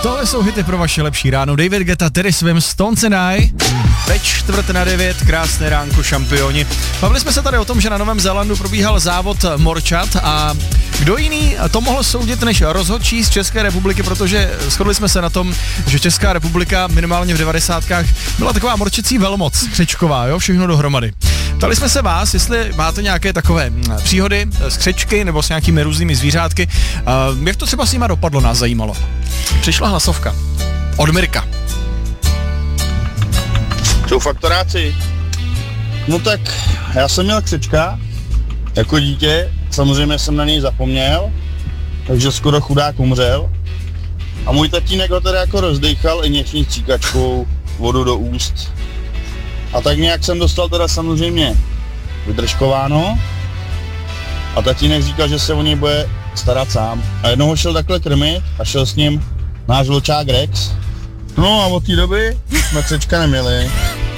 Tohle jsou hity pro vaše lepší ráno. David Guetta, Terry Swims, Stones and I. Ve 8:45, krásné ránko, šampioni. Bavili jsme se tady o tom, že na Novém Zélandu probíhal závod morčat a kdo jiný to mohl soudit než rozhodčí z České republiky, protože shodli jsme se na tom, že Česká republika minimálně v 90kách byla taková morčecí velmoc, křečková, jo, všechno dohromady. Ptali jsme se vás, jestli máte nějaké takové příhody s křečky nebo s nějakými různými zvířátky. Jak to třeba s nima dopadlo, nás zajímalo. Přišla hlasovka od Mirka. Jsou faktoráci. No tak, já jsem měl křečka jako dítě, samozřejmě jsem na něj zapomněl, takže skoro chudák umřel. A můj tatínek ho teda jako rozdýchal injekční stříkačkou vodu do úst. A tak nějak jsem dostal teda samozřejmě vydržkováno. A tatínek říkal, že se o něj bude starat sám. A jednou ho šel takhle krmit a šel s ním náš vlčák Rex. No a od té doby jsme křečka neměli.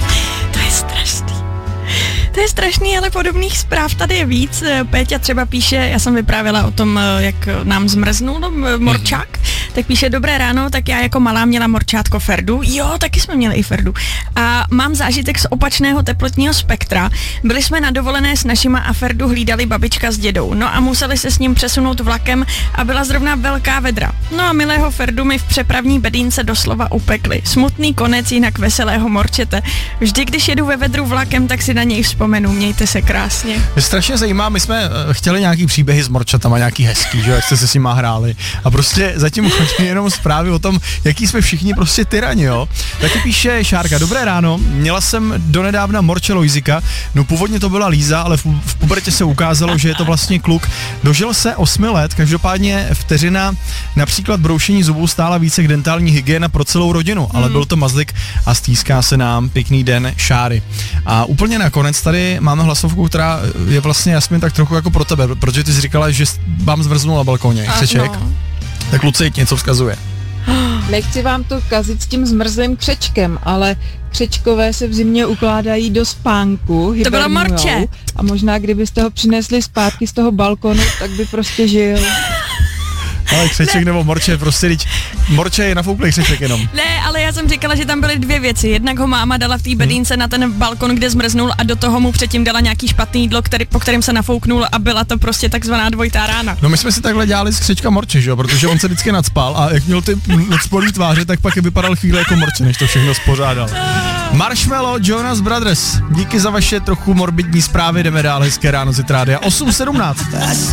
To je strašný, ale podobných zpráv tady je víc. Péťa třeba píše, já jsem vyprávěla o tom, jak nám zmrznul morčák, tak píše, dobré ráno, tak já jako malá měla morčátko Ferdu. Jo, taky jsme měli i Ferdu. A mám zážitek z opačného teplotního spektra. Byli jsme na dovolené s našima a Ferdu hlídali babička s dědou. No a museli se s ním přesunout vlakem a byla zrovna velká vedra. No a milého Ferdu mi v přepravní bedínce doslova upekli. Smutný konec jinak veselého morčete. Vždy, když jedu ve vedru vlakem, tak si na něj vzpomenu. Mějte se krásně. Mě strašně zajímá, my jsme chtěli nějaký příběhy s morčatama, nějaký hezký, že jak jste se s nima hráli. A prostě zatím chodí jenom zprávy o tom, jaký jsme všichni prostě tyrani, jo. Taky píše Šárka, dobré ráno, měla jsem donedávna morče Lojzika, no původně to byla Líza, ale v pubertě se ukázalo, že je to vlastně kluk. Dožil se 8 let, každopádně vteřina například broušení zubů stála více k dentální hygiena pro celou rodinu, ale byl to mazlik a stýská se nám. Pěkný den, Šáry. A úplně nakonec tady máme hlasovku, která je vlastně Jasmin tak trochu jako pro tebe, protože ty jsi říkala, že vám zvrznul na balkóně křeček. No. Tak Lucejk něco vzkazuje. Nechci vám to kazit s tím zmrzlým křečkem, ale křečkové se v zimě ukládají do spánku, to bylo morče. A možná kdybyste ho přinesli zpátky z toho balkonu, tak by prostě žil. Ale křeček nebo morče, prostě teď morče je nafouklý křeček jenom. Ne, ale já jsem říkala, že tam byly dvě věci. Jednak ho máma dala v té bedínce na ten balkon, kde zmrznul a do toho mu předtím dala nějaký špatný jídlo, po kterém se nafouknul a byla to prostě takzvaná dvojitá rána. No my jsme si takhle dělali z křečka morče, že jo, protože on se vždycky nadspal a jak měl ty nadspalý tváře, tak pak je vypadal chvíli jako morče, než to všechno spořádal. Marshmello, Jonas Brothers, díky za vaše trochu morbidní zprávy, jdeme dál, hezké ráno z Rádia 8:17.